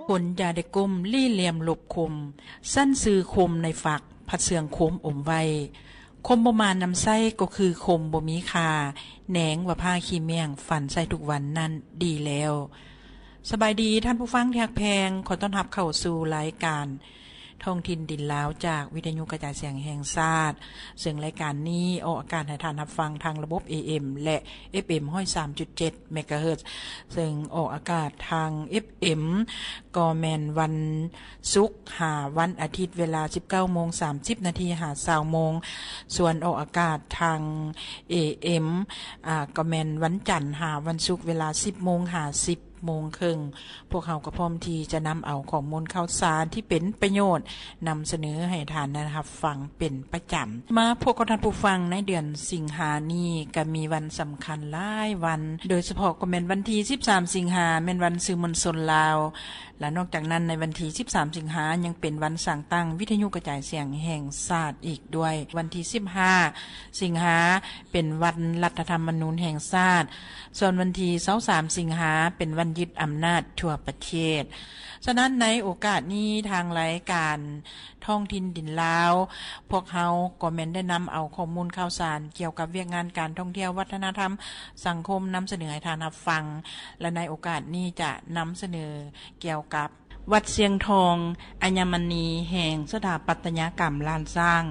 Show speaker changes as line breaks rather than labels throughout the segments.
ผลยาได้ก้มลี่เหลี่ยมหลบคมสั้นซื้อคมในฝักผัดเสืองคมอมไว้คมประมาณนำไส้ก็คือคมบ่มีคาแหนงว่าผ้าขี้เมี่ยงฝันใส่ทุกวันนั่นดีแล้วสบายดีท่านผู้ฟังที่รักแพงขอต้อนรับเข้าสู่รายการท้องถิ่นดินลาวจากวิทยุกระจายเสียงแห่งชาติซึ่งรายการนี้ออกอากาศให้ท่านรับฟังทางระบบ AM และ FM 103.7 เมกะเฮิรตซ์ซึ่งออกอากาศทาง FM ก็แม่นวันศุกร์หาวันอาทิตย์เวลา 19:30 นหา 20:00 นส่วนออกอากาศทาง AM ก็แม่นวันจันทร์หาวันศุกร์เวลา 10:00 นหา 10:30 นพวกเขาก็พร้อมที่จะนำเอาข้อมูลข่าวสารที่เป็นประโยชน์นำเสนอให้ท่านนะครับฟังเป็นประจำมาพวกท่านผู้ฟังในเดือนสิงหานี้ก็มีวันสำคัญหลายวันโดยเฉพาะก็เป็นวันที่13สิงหาแม่นวันสื่อมวลชนลาวและนอกจากนั้นในวันที่13สิงหายังเป็นวันสั่งตั้งวิทยุกระจายเสียงแห่งชาติอีกด้วยวันที่15สิงหาเป็นวันรัฐธรรมนูญแห่งชาติส่วนวันที่23สิงหาเป็นวันยึดอำนาจทั่วประเทศฉะนั้นในโอกาสนี้ทางรายการท้องถิ่นดินลาวพวกเฮาก็แม่นได้นำเอาข้อมูลข่าวสารเกี่ยวกับเวียกงานการท่องเที่ยววัฒนธรรมสังคมนำเสนอให้ท่านรับฟังและในโอกาสนี้จะนำเสนอเกี่ยวกับวัดเสียงทองอัญมณีแห่งสถาปัตยกรรมลานสร้าง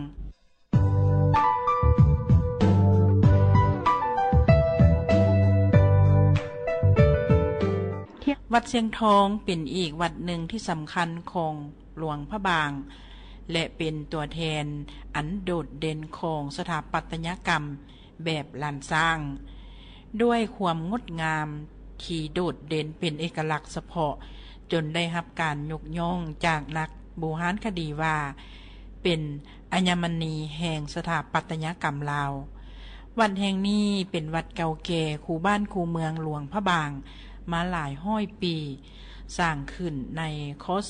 วัดเสียงทองเป็นอีกวัดหนึ่งที่สำคัญของหลวงพระบางและเป็นตัวแทนอันโดดเด่นของสถาปัตยกรรมแบบลานสร้างด้วยความงดงามที่โดดเด่นเป็นเอกลักษณ์เฉพาะจนได้รับการยกย่องจากนักโบราณคดีว่าเป็นอัญมณีแห่งสถาปัตยกรรมลาววัดแห่งนี้เป็นวัดเก่าแก่คู่บ้านคู่เมืองหลวงพระบางมาหลายร้อยปีสร้างขึ้นในคศ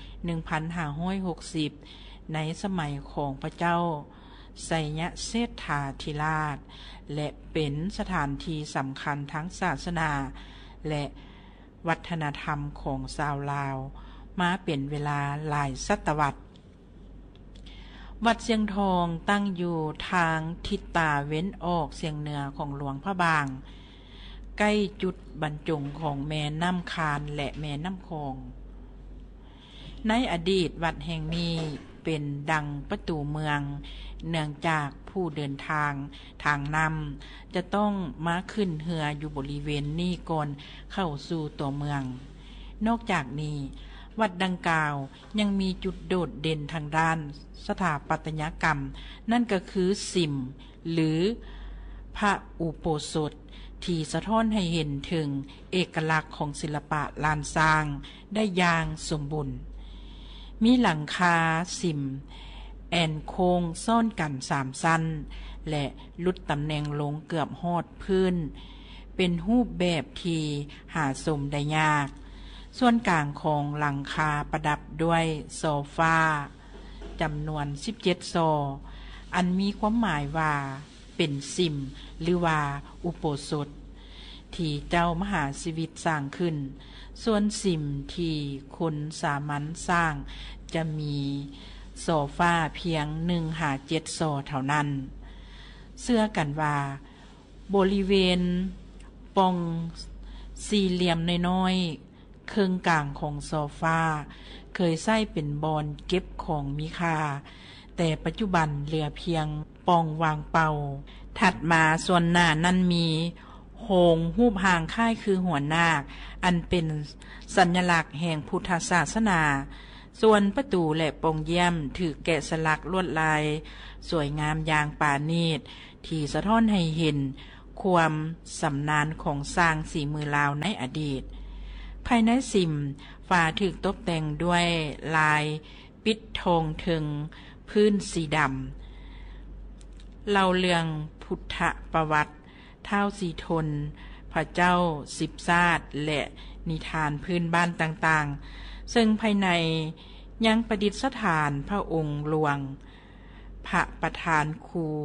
1560ในสมัยของพระเจ้าไสยเชษฐาธิราชและเป็นสถานที่สำคัญทั้งศาสนาและวัฒนธรรมของชาวลาวมาเป็นเวลาหลายศตวรรษวัดเสียงทองตั้งอยู่ทางทิศตะวันออกเฉียงเหนือของหลวงพระบางใกล้จุดบรรจงของแม่น้ำคานและแม่น้ำคองในอดีตวัดแห่งนี้เป็นดังประตูเมืองเนื่องจากผู้เดินทางนำจะต้องมาขึ้นเรืออยู่บริเวณนี้ก่อนเข้าสู่ตัวเมืองนอกจากนี้วัดดังกล่าวยังมีจุดโดดเด่นทางด้านสถาปัตยกรรมนั่นก็คือสิมหรือพระอุโบสถที่สะท้อนให้เห็นถึงเอกลักษณ์ของศิลปะลานสร้างได้อย่างสมบูรณ์มีหลังคาสิมแอนโค้งซ่อนกัน3ชั้นและลุดตำแหน่งลงเกือบฮอดพื้นเป็นรูปแบบที่หาชมได้ยากส่วนกลางของหลังคาประดับด้วยโซฟาจำนวน17 โซอันมีความหมายว่าเป็นสิมหรือว่าอุโบสถที่เจ้ามหาชีวิตสร้างขึ้นส่วนสิมที่คนสามัญสร้างจะมีโซฟาเพียง1-7 โซเท่านั้นเชื่อกันว่าบริเวณปองสี่เหลี่ยมน้อยๆเครื่องกลางของโซฟาเคยใช้เป็นบอนเก็บของมีค่าแต่ปัจจุบันเหลือเพียงปองวางเป่าถัดมาส่วนหน้านั้นมีโหงรูปหางค่ายคือหัวนาคอันเป็นสัญลักษณ์แห่งพุทธศาสนาส่วนประตูและปองเยี่ยมถือแกะสลักลวดลายสวยงามอย่างปราณีตที่สะท้อนให้เห็นความสำนาญของสร้างสีมือลาวในอดีตภายในสิมฝาถูกตกแต่งด้วยลายปิดทองถึงพื้นสีดำเล่าเรื่องพุทธประวัติท้าวสีทนพระเจ้า10 ชาติและนิทานพื้นบ้านต่างๆซึ่งภายในยังประดิษฐานพระองค์หลวงพระประธานครู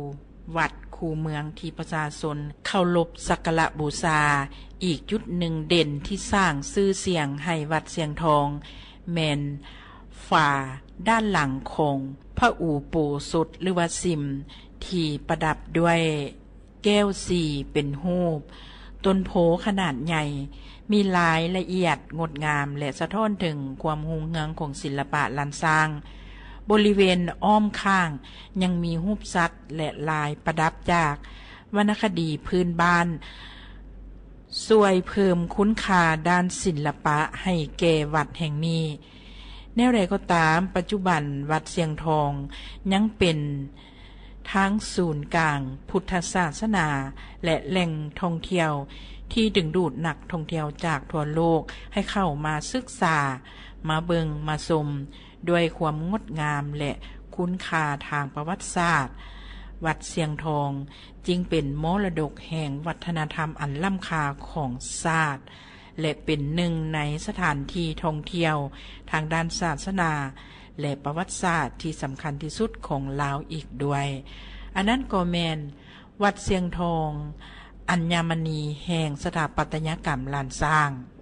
วัดคูเมืองที่ประชาชนเคารพสักการะบูชาอีกจุดหนึ่งเด่นที่สร้างชื่อเสียงให้วัดเสียงทองแม่นฝาด้านหลังของพระอู่ปู่สุดหรือว่าซิมที่ประดับด้วยแก้วสีเป็นรูปต้นโพขนาดใหญ่มีรายละเอียดงดงามและสะท้อนถึงความรุ่งเรืองของศิลปะล้านสร้างบริเวณอ้อมข้างยังมีรูปสัตว์และลายประดับจากวรรณคดีพื้นบ้านช่วยเพิ่มคุณค่าด้านศิลปะให้แก่วัดแห่งนี้แนวใดก็ตามปัจจุบันวัดเสียงทองยังเป็นทั้งศูนย์กลางพุทธศาสนาและแหล่งท่องเที่ยวที่ดึงดูดนักท่องเที่ยวจากทั่วโลกให้เข้ามาศึกษามาเบิงมาชมด้วยความงดงามและคุณค่าทางประวัติศาสตร์วัดเสียงทองจึงเป็นมรดกแห่งวัฒนธรรมอันล้ำค่าของชาติและเป็นหนึ่งในสถานที่ท่องเที่ยวทางด้านศาสนาและประวัติศาสตร์ที่สำคัญที่สุดของลาวอีกด้วยอันนั้นก็แม่นวัดเสียงทองอัญมณีแห่งสถาปัตยกรรมล้านสร้าง